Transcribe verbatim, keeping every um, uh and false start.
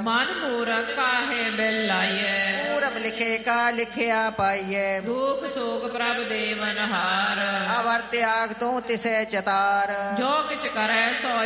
ਮਨ ਮੂਰਖ ਕਾਹੇ ਬਿਲ ਲਾਈਐ। ਪੂਰਬ ਲਿਖੇ ਕਾ ਲਿਖਿਆ ਪਾਈਐ। ਦੁਖ ਸੋਗ ਪ੍ਰਭ ਦੇਵਨ ਹਾਰ। ਅਵਰ ਤਿਆਗ ਤੂੰ ਤਿਸੈ ਚਤਾਰ। ਜੋ ਕਿਛ ਕਰੈ ਸੋ